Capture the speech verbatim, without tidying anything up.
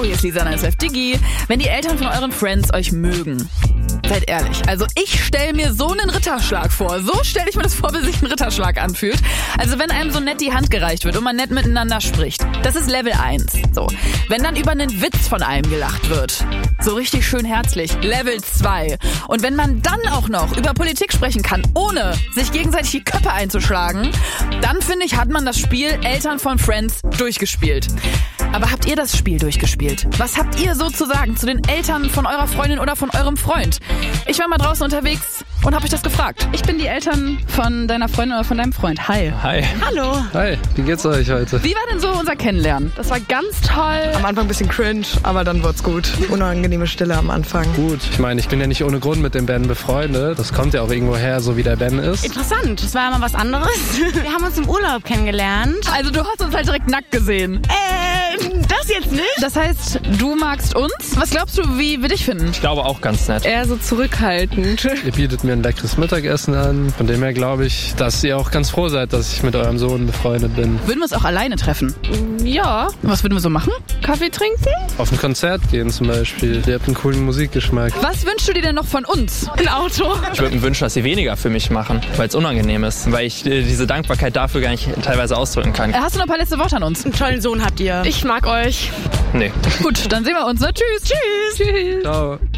Hallo, hier ist Lisa neun zwölf Digi. Wenn die Eltern von euren Friends euch mögen, seid ehrlich, also ich stelle mir so einen Ritterschlag vor. So stelle ich mir das vor, wie sich ein Ritterschlag anfühlt. Also wenn einem so nett die Hand gereicht wird und man nett miteinander spricht. Das ist Level eins. So. Wenn dann über einen Witz von einem gelacht wird. So richtig schön herzlich. Level zwei. Und wenn man dann auch noch über Politik sprechen kann, ohne sich gegenseitig die Köpfe einzuschlagen, dann finde ich, hat man das Spiel Eltern von Friends durchgespielt. Aber habt ihr das Spiel durchgespielt? Was habt ihr so zu sagen zu den Eltern von eurer Freundin oder von eurem Freund? Ich war mal draußen unterwegs und habe euch das gefragt. Ich bin die Eltern von deiner Freundin oder von deinem Freund. Hi. Hi. Hallo. Hi, wie geht's euch heute? Wie war denn so unser Kennenlernen? Das war ganz toll. Am Anfang ein bisschen cringe, aber dann wird's gut. Unangenehme Stille am Anfang. Gut, ich meine, ich bin ja nicht ohne Grund mit dem Ben befreundet. Das kommt ja auch irgendwo her, so wie der Ben ist. Interessant, das war ja mal was anderes. Wir haben uns im Urlaub kennengelernt. Also du hast uns halt direkt nackt gesehen. Äh, das jetzt nicht. Das heißt, du magst uns? Was glaubst du, wie wir dich finden? Ich glaube auch ganz nett. Eher so zurückhaltend. Ihr bietet mir ein leckeres Mittagessen an. Von dem her glaube ich, dass ihr auch ganz froh seid, dass ich mit eurem Sohn befreundet bin. Würden wir uns auch alleine treffen? Ja. Was würden wir so machen? Kaffee trinken? Auf ein Konzert gehen zum Beispiel. Ihr habt einen coolen Musikgeschmack. Was wünschst du dir denn noch von uns? Ein Auto. Ich würde mir wünschen, dass sie weniger für mich machen, weil es unangenehm ist. Weil ich äh, diese Dankbarkeit dafür gar nicht teilweise ausdrücken kann. Hast du noch ein paar letzte Worte an uns? Einen tollen Sohn habt ihr. Ich mag euch. Nee. Gut, dann sehen wir uns. Ne? Tschüss. Tschüss. Tschüss. Ciao.